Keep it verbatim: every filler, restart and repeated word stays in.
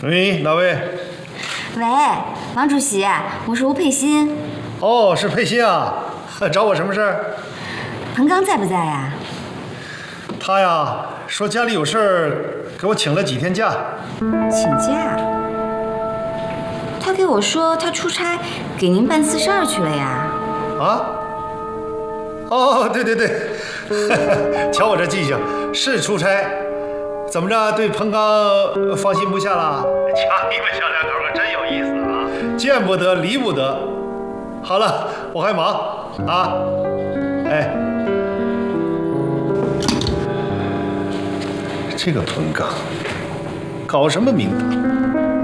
喂，哪位？ 喂，王主席，我是吴佩欣。 哦，是佩欣啊，找我什么事儿？ 彭刚在不在呀？ 他呀，说家里有事儿，给我请了几天假。 请假？他给我说他出差，给您办四十二去了呀。 啊？哦，对对对，瞧我这记性，是出差。怎么着，对彭刚放心不下了？瞧你们小两口可真有意思啊，见不得离不得。好了，我还忙啊。哎，这个彭刚搞什么名堂？